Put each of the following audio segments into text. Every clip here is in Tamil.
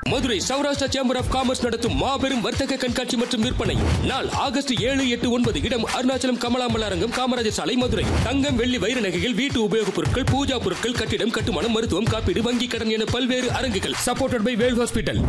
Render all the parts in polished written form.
Madurai Saurashtra chamber of commerce நடத்தும் மாபெரும் வர்த்தக கண்காட்சி மற்றும் விற்பனை நாள் ஆகஸ்ட் 7, 8, 9. இடம் அருணாச்சலம் கமலாமல் அரங்கம், காமராஜர் சாலை, மதுரை. தங்கம், வெள்ளி, வைர நகைகள், வீட்டு உபயோகப் பொருட்கள், பூஜா பொருட்கள், கட்டிடம் கட்டுமானம், மருத்துவம், காப்பீடு, வங்கி கடன் என பல்வேறு அரங்குகள். Supported by Vel hospital.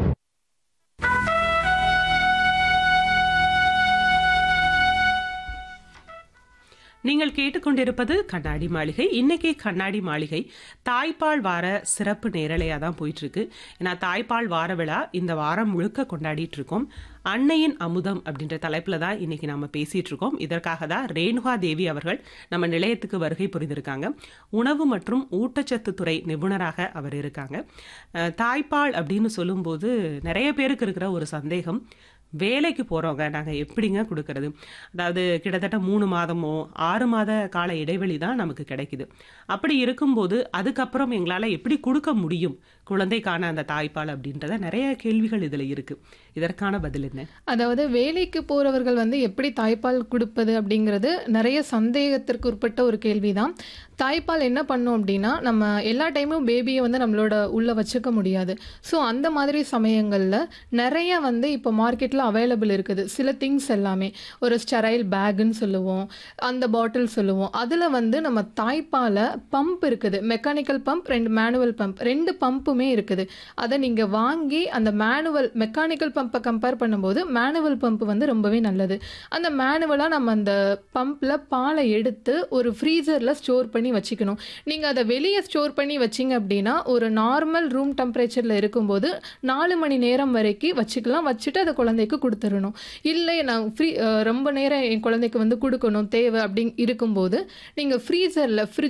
நீங்கள் கேட்டுக்கொண்டிருப்பது கண்ணாடி மாளிகை. இன்னைக்கு கண்ணாடி மாளிகை தாய்ப்பால் வார சிறப்பு நேரலையாக தான் போயிட்டு இருக்கு. ஏன்னா தாய்ப்பால் வார விழா இந்த வாரம் முழுக்க கொண்டாடிட்டு இருக்கோம். அன்னையின் அமுதம் அப்படின்ற தலைப்பில் தான் இன்னைக்கு நம்ம பேசிட்டு இருக்கோம். இதற்காக தான் ரேணுகா தேவி அவர்கள் நம்ம நிலையத்துக்கு வருகை புரிந்திருக்காங்க. உணவு மற்றும் ஊட்டச்சத்து துறை நிபுணராக அவர் இருக்காங்க. தாய்ப்பால் அப்படின்னு சொல்லும்போது நிறைய பேருக்கு இருக்கிற ஒரு சந்தேகம், வேலைக்கு போகிறவங்க நாங்கள் எப்படிங்க கொடுக்கறது? அதாவது கிட்டத்தட்ட 3 மாதமோ 6 மாத கால இடைவெளி தான் நமக்கு கிடைக்குது. அப்படி இருக்கும்போது அதுக்கப்புறம் எங்களால் எப்படி கொடுக்க முடியும் குழந்தைக்கான அந்த தாய்ப்பால் அப்படின்றத நிறைய கேள்விகள் இதில் இருக்குது. இதற்கான பதில் என்ன? அதாவது வேலைக்கு போகிறவர்கள் எப்படி தாய்ப்பால் கொடுப்பது அப்படிங்கிறது நிறைய சந்தேகத்திற்கு உட்பட்ட ஒரு கேள்வி தான். தாய்ப்பால் என்ன பண்ணும் அப்படின்னா, நம்ம எல்லா டைமும் பேபியை நம்மளோட உள்ளே வச்சுக்க முடியாது. ஸோ அந்த மாதிரி சமயங்களில் நிறைய இப்போ மார்க்கெட்டில் அவைலபிள் இருக்குது. சில திங்ஸ் எல்லாமே ஒரு ஸ்டெரைல் பேக்குன்னு சொல்லுவோம், அந்த பாட்டில் சொல்லுவோம். அதில் நம்ம தாய்ப்பாலை பம்ப் இருக்குது, மெக்கானிக்கல் பம்ப், 2 மேனுவல் பம்ப், 2 பம்புமே இருக்குது. அதை நீங்கள் வாங்கி அந்த மெக்கானிக்கல் பம்பை கம்பேர் பண்ணும்போது மேனுவல் பம்ப் ரொம்பவே நல்லது. அந்த மேனுவலாக நம்ம அந்த பம்பில் பாலை எடுத்து ஒரு ஃப்ரீசரில் ஸ்டோர் பண்ணி வச்சுக்கணும். நீங்கள் அதை வெளியே ஸ்டோர் பண்ணி வச்சிங்க அப்படின்னா ஒரு நார்மல் ரூம் டெம்பரேச்சரில் இருக்கும்போது 4 மணி நேரம் வரைக்கும் வச்சுக்கலாம். வச்சுட்டு அதை குழந்தைக்கு கொடுத்துடணும். இல்லை நான் ரொம்ப நேரம் என் குழந்தைக்கு கொடுக்கணும் தேவை அப்படின்னு இருக்கும்போது நீங்கள் ஃப்ரீசரில்